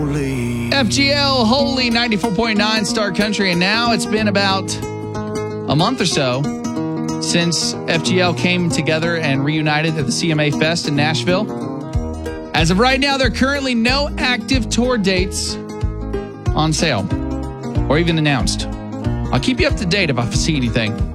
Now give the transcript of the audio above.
FGL, Holy 94.9 Star Country. And now it's been about a month or so since FGL came together and reunited at the CMA Fest in Nashville. As of right now, there are currently no active tour dates on sale or even announced. I'll keep you up to date if I see anything.